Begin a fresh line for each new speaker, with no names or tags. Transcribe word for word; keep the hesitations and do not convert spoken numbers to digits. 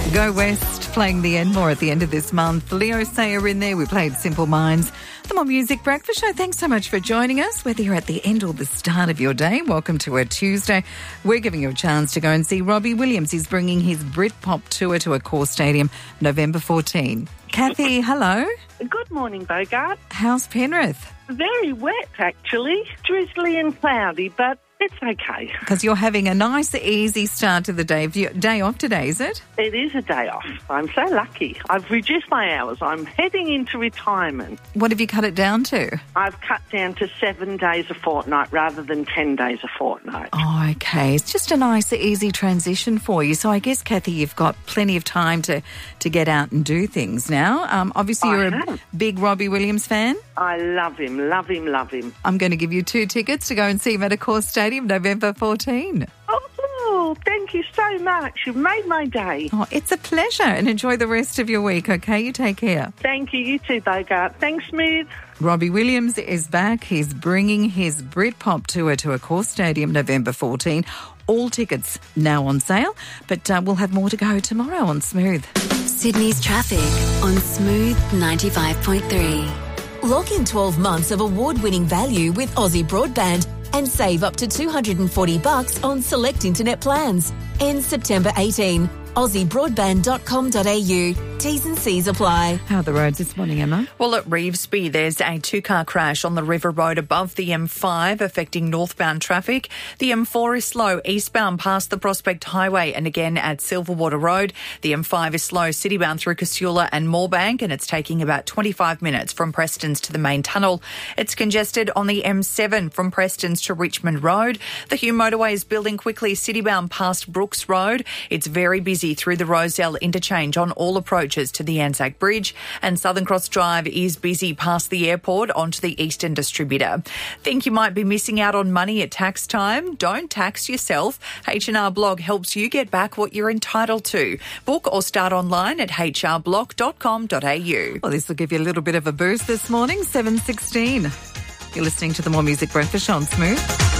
Go West playing the Enmore at the end of this month. Leo Sayer in there. We played Simple Minds. The More Music Breakfast Show. Thanks so much for joining us, whether you're at the end or the start of your day. Welcome to a Tuesday. We're giving you a chance to go and see Robbie Williams. He's bringing his Britpop tour to Accor Stadium November fourteenth. Kathy, hello.
Good morning, Bogart.
How's Penrith?
Very wet, actually. Drizzly and cloudy, but it's okay.
Because you're having a nice, easy start to the day. Day off today, is it?
It is a day off. I'm so lucky. I've reduced my hours. I'm heading into retirement.
What have you cut it down to?
I've cut down to seven days a fortnight rather than ten days a fortnight.
Oh, okay. It's just a nice, easy transition for you. So I guess, Kathy, you've got plenty of time to, to get out and do things now. Um, obviously, you're
I
a
have.
big Robbie Williams fan.
I love him, love him, love him.
I'm going to give you two tickets to go and see him at Accor Stadium November fourteenth.
Oh, thank you so much. You've made my day.
Oh, it's a pleasure, and enjoy the rest of your week, okay? You take care.
Thank you. You too, Bogart. Thanks, Smooth.
Robbie Williams is back. He's bringing his Britpop tour to Accor Stadium November fourteenth. All tickets now on sale, but uh, we'll have more to go tomorrow on Smooth.
Sydney's traffic on Smooth ninety-five point three.
Lock in twelve months of award-winning value with Aussie Broadband and save up to two hundred forty bucks on select internet plans. Ends September eighteenth. aussie broadband dot com dot a u. T's and C's apply.
How are the roads this morning, Emma?
Well, at Revesby, there's a two-car crash on the River Road above the M five, affecting northbound traffic. The M four is slow eastbound past the Prospect Highway and again at Silverwater Road. The M five is slow citybound through Casula and Moorebank, and it's taking about twenty-five minutes from Prestons to the main tunnel. It's congested on the M seven from Prestons to Richmond Road. The Hume Motorway is building quickly citybound past Brooks Road. It's very busy through the Rosedale interchange on all approaches to the Anzac Bridge, and Southern Cross Drive is busy past the airport onto the Eastern Distributor. Think you might be missing out on money at tax time? Don't tax yourself. H and R Block helps you get back what you're entitled to. Book or start online at h r block dot com dot a u.
Well, this will give you a little bit of a boost this morning, seven sixteen. You're listening to the More Music Breakfast Show on Smooth.